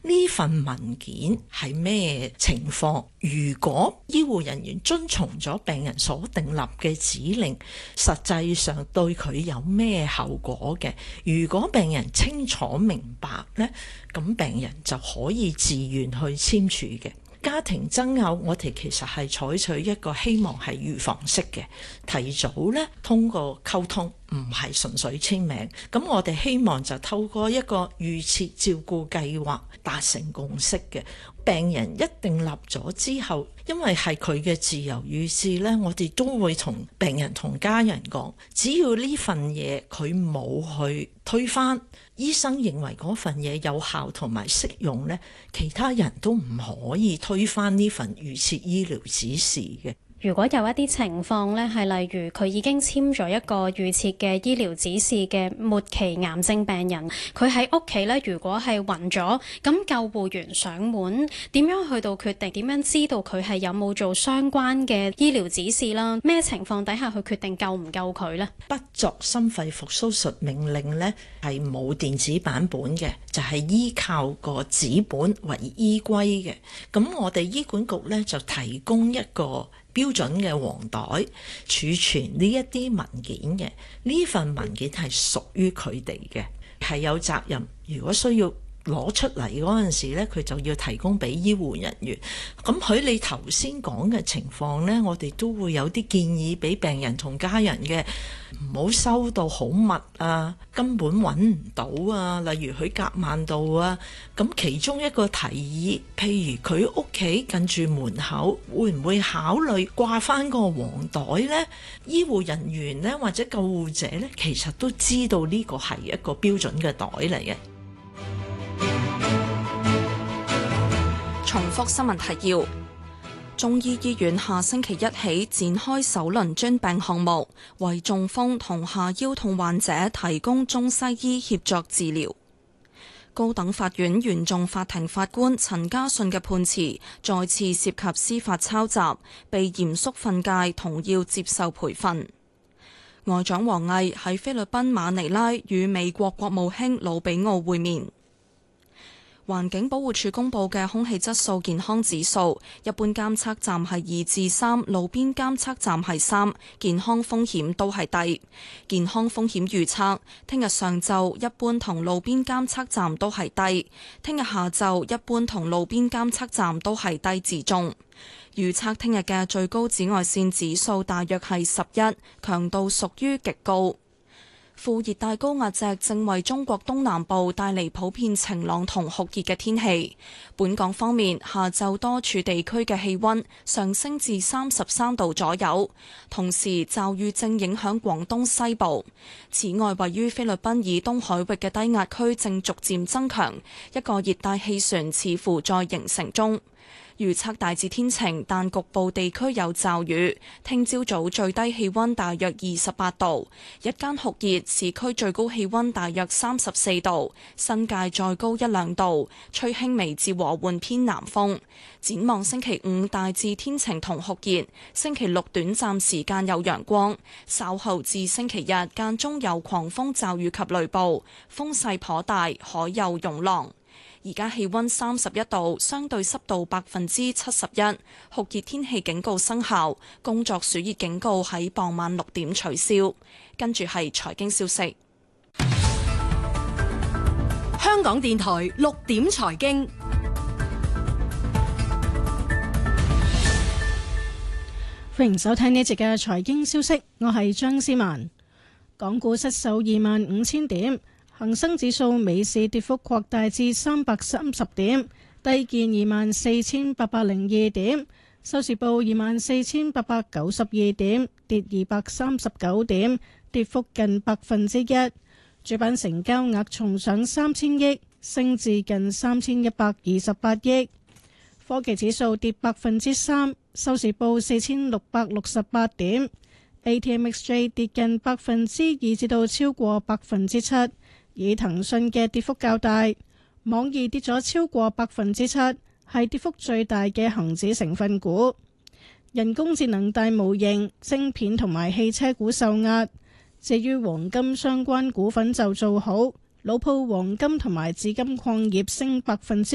呢份文件係咩情況？如果醫護人員遵從咗病人所訂立嘅指令，實際上對佢有咩後果嘅？如果病人清楚明白呢，咁病人就可以自願去簽署嘅。家庭爭拗，我哋其實係採取一個希望係預防式嘅，提早呢通過溝通，唔係純粹簽名。咁我哋希望就透過一個預設照顧計劃達成共識嘅。病人一定立咗之後，因為係佢嘅自由意志呢，我哋都會同病人同家人講，只要呢份嘢佢冇去推翻，醫生認為嗰份嘢有效同埋適用呢，其他人都唔可以推翻呢份預設醫療指示嘅。 如果有一啲情況呢，係例如佢已經簽咗一個預設嘅醫療指示嘅末期癌症病人，佢喺屋企呢，如果係暈咗，咁救護員上門點樣去到決定？點樣知道佢係有冇做相關嘅醫療指示啦？咩情況底下去決定救唔救佢呢？ 不作心肺復甦術命令呢係冇電子版本嘅，就係依靠個紙本為依歸嘅。咁我哋醫管局呢就提供一個標準嘅黃袋儲存呢一啲文件嘅，呢份文件係屬於佢哋嘅，係有責任。如果需要攞出嚟嗰陣時呢，佢就要提供俾醫護人員。咁喺你頭先講嘅情況呢，我哋都會有啲建議俾病人同家人嘅，唔好收到好密啊，根本揾唔到啊。例如佢夾萬度啊，咁其中一個提議，譬如佢屋企近住門口，會唔會考慮掛翻個黃袋呢？醫護人員呢，或者救護者呢，其實都知道呢個係一個標準嘅袋嚟嘅。 重複新聞提要：中醫醫院下星期一起展開首輪專病項目，為中風同下腰痛患者提供中西醫協作治療。高等法院原訟法庭法官陳家信嘅判詞再次涉及司法抄襲，被嚴肅訓誡同要接受培訓。外長王毅喺菲律賓馬尼拉與美國國務卿魯比奧會面。環境保護署公布嘅空氣質素健康指數，一般監測站係2至3，路邊監測站係3，健康風險都係低。健康風險預測，聽日上晝一般同路邊監測站都係低，聽日下晝一般同路邊監測站都係低至中。預測聽日嘅最高紫外線指數大約係11，強度屬於極高。副熱帶高壓脊正為中國東南部帶嚟普遍晴朗同酷熱嘅天氣。本港方面，下晝多處地區嘅氣溫上升至33度左右，同時驟雨正影響廣東西部。此外，位於菲律賓以東海域嘅低壓區正逐漸增強，一個熱帶氣旋似乎在形成中。預測大致天晴，但局部地區有驟雨。聽朝早最低氣溫大約28度，日間酷熱，市區最高氣溫大約34度，新界再高1-2度，吹輕微至和緩偏南風。展望星期五大致天晴同酷熱，星期六短暫時間有陽光，稍後至星期日間中有狂風驟雨及雷暴，風勢頗大，海有湧浪。而家氣溫31度，相對濕度71%，酷熱天氣警告生效，工作暑熱警告喺傍晚6點取消。跟住係財經消息。 香港電台6點財經，歡迎收聽呢一節嘅財經消息，我係張思文。港股失守25,000點。恒生指數尾市跌幅擴大至330點，低見24,802點，收市報24,892點，跌239點，跌幅近1%。主板成交額重上3000億，升至近3128億。科技指數跌3%，收市報4668點。ATMXJ 跌近2%至到超過7%。以騰訊嘅跌幅較大，網易跌咗超過7%，係跌幅最大嘅恒指成分股。人工智能大模型、晶片同埋汽車股受壓，至於黃金相關股份就做好，老鋪黃金同埋紫金礦業升